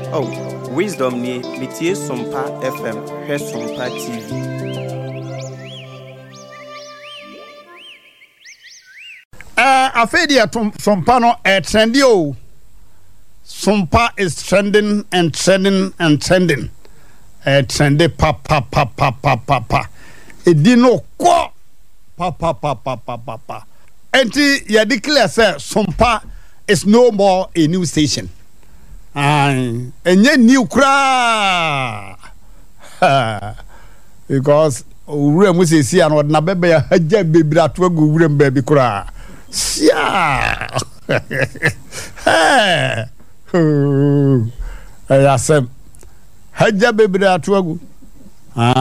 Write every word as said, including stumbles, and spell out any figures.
Oh, wisdom ni mitie Sompa F M, he Sompa T V. Uh, Afedia Sompano a trendy o. Sompa is trending and trending and trending. A trendy pa pa pa pa pa pa pa. It dino ko pa pa pa pa pa pa pa. Enti ya declare say Sompa is no more a new station. And enye new kra. Because ure mu se si an na bebe ya haja bebira to agu ure mbabi kra. Sia. Hey. Hey, asem. Haja bebira to agu. Ah.